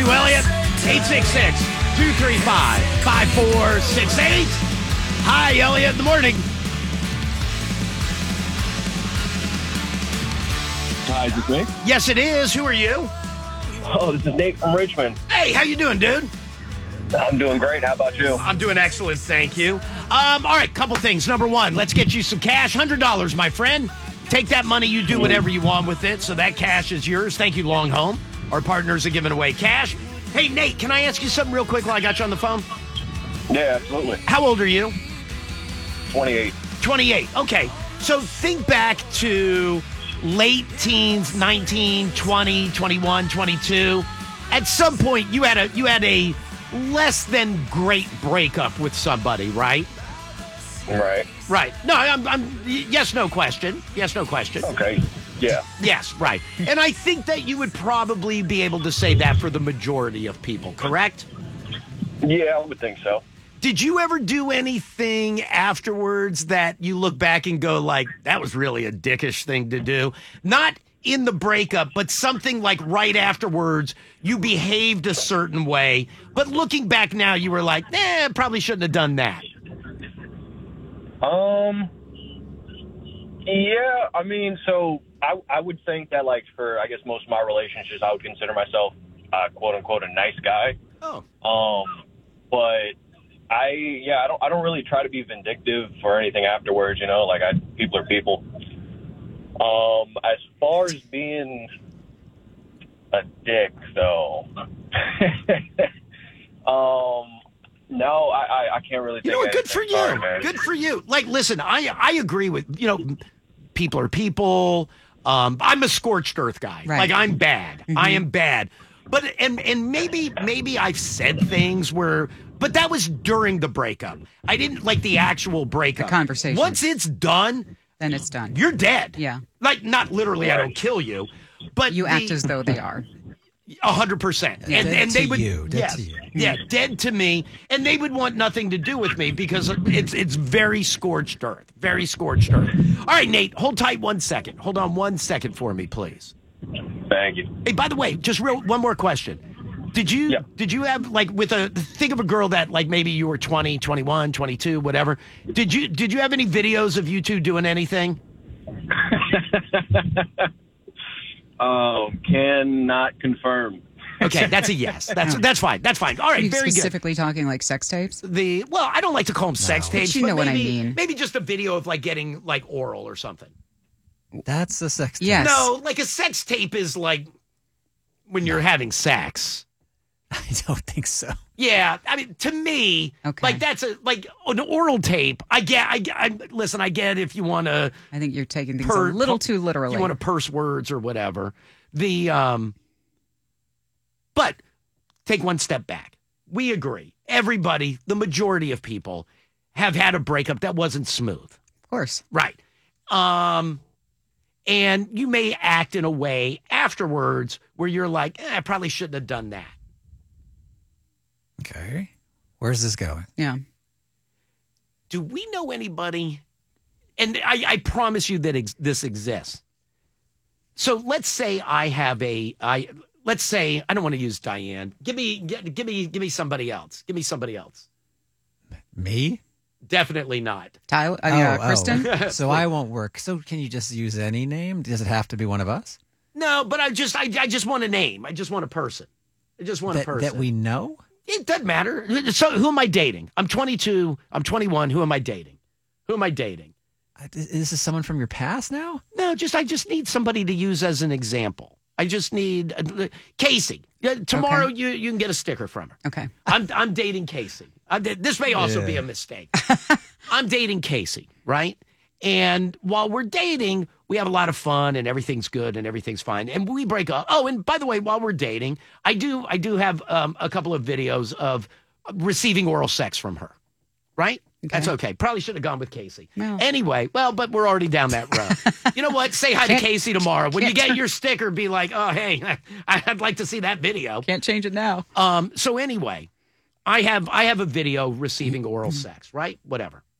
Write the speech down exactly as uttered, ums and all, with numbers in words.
you, Elliot. eight six six, two three five, five four six eight. Hi, Elliot. In the morning. Hi, is this Nick? Yes, it is. Who are you? Oh, this is Nate from Richmond. Hey, how you doing, dude? I'm doing great. How about you? I'm doing excellent, thank you. Um, all right, couple things. Number one, let's get you some cash. one hundred dollars, my friend. Take that money. You do whatever you want with it, so that cash is yours. Thank you, Long Home. Our partners are giving away cash. Hey, Nate, can I ask you something real quick while I got you on the phone? Yeah, absolutely. How old are you? twenty-eight. twenty-eight. Okay. So think back to late teens, nineteen, twenty, twenty-one, twenty-two. At some point, you had a you had a less than great breakup with somebody, right? Right. Right. No, I'm, I'm yes, no question. Yes, no question. Okay. Yeah. Yes, right. And I think that you would probably be able to say that for the majority of people, correct? Yeah, I would think so. Did you ever do anything afterwards that you look back and go like, that was really a dickish thing to do? Not in the breakup, but something like right afterwards, you behaved a certain way, but looking back now, you were like, eh, probably shouldn't have done that. Um, yeah, I mean, so I, I would think that, like, for, I guess, most of my relationships, I would consider myself, uh, quote unquote, a nice guy. Oh. Um, but I, yeah, I don't, I don't really try to be vindictive or anything afterwards, you know, like, I, people are people. Um, as far as being a dick, though, um, no, I, I, I can't really think You know what? Good for anything. Sorry, you. man. Good for you. Like, listen, I I agree with, you know, people are people. Um, I'm a scorched earth guy. Right. Like, I'm bad. Mm-hmm. I am bad. But, and and maybe, maybe I've said things where, but that was during the breakup. I didn't like the actual breakup. The conversation. Once it's done, Then it's done. you're dead. Yeah. Like, not literally, I don't kill you, but You the, act as though they are. A hundred percent, Yeah. and Dead and they to would, you, dead yeah, to you. yeah, dead to me, and they would want nothing to do with me because it's it's very scorched earth, very scorched earth. All right, Nate, hold tight one second. Hold on one second for me, please. Thank you. Hey, by the way, just real one more question. Did you Yeah. did you have like with a think of a girl that like maybe you were twenty, twenty-one, twenty-two, whatever? Did you did you have any videos of you two doing anything? Um, cannot confirm. Okay, that's a yes. That's that's fine. That's fine. All right, Are you very good. specifically talking like sex tapes? The well, I don't like to call them sex No. tapes, But you know what I maybe, mean. Maybe just a video of like getting like oral or something. That's the sex tape. Yes. No, like a sex tape is like when you're having sex. I don't think so. Yeah, I mean, to me, Okay. like that's a like an oral tape. I get, I, I listen. I get if you want to, I think you're taking things Per- a little too literally. you want to purse words or whatever. The um, but take one step back. We agree. Everybody, the majority of people, have had a breakup that wasn't smooth. Of course. Right. Um, and you may act in a way afterwards where you're like, eh, I probably shouldn't have done that. Okay. Where's this going? Yeah. Do we know anybody? And I, I promise you that ex- this exists. So let's say I have a, I let's say I don't want to use Diane. Give me, give, give me, give me somebody else. Give me somebody else. Me? Definitely not. Tyler, uh, yeah, Oh, oh. Kristen. So I won't work. So can you just use any name? Does it have to be one of us? No, but I just, I, I just want a name. I just want a person. I just want a That, person that we know? It doesn't matter. So who am I dating? I'm twenty-two. I'm twenty-one. Who am I dating? Who am I dating? I- This is someone from your past now? No, just I just need somebody to use as an example. I just need uh, Casey. Yeah, tomorrow Okay. you you can get a sticker from her. Okay. I'm I'm dating Casey. I, this may also Yeah. be a mistake. I'm dating Casey, right? And while we're dating, we have a lot of fun and everything's good and everything's fine. And we break up. Oh, and by the way, while we're dating, I do I do have um, a couple of videos of receiving oral sex from her, right? That's okay. Probably should have gone with Casey. No. Anyway, well, but we're already down that road. You know what? Say hi to Can't- Casey tomorrow. When you can't- get your sticker, be like, oh, hey, I'd like to see that video. Can't change it now. Um, so anyway, I have I have a video receiving oral sex, right? Whatever.